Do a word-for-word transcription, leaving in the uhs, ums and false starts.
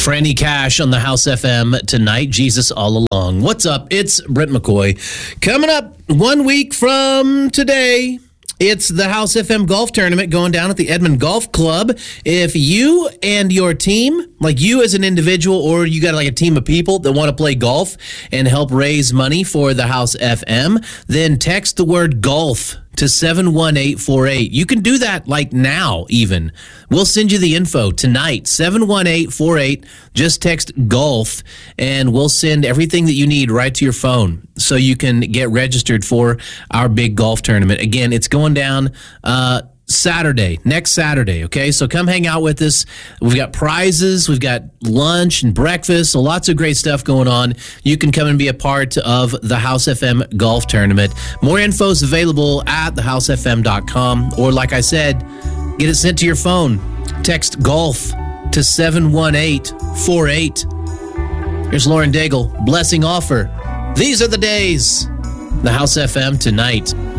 Franny Cash on the House F M tonight. Jesus all along. What's up? It's Brent McCoy. Coming up one week from today, it's the House F M Golf Tournament going down at the Edmond Golf Club. If you and your team, like you as an individual, or you got like a team of people that want to play golf and help raise money for the House F M, then text the word golf to seven one eight four eight. You can do that like now even. We'll send you the info tonight, seven one eight four eight. Just text golf and we'll send everything that you need right to your phone so you can get registered for our big golf tournament. Again, it's going down uh, Saturday, next Saturday, okay? So come hang out with us. We've got prizes, we've got lunch and breakfast, so lots of great stuff going on. You can come and be a part of the House F M Golf Tournament. More info is available at the house f m dot com, or like I said, get it sent to your phone. Text golf to seven one eight four eight. Here's Lauren Daigle, Blessing Offer. These are the days. The House F M tonight.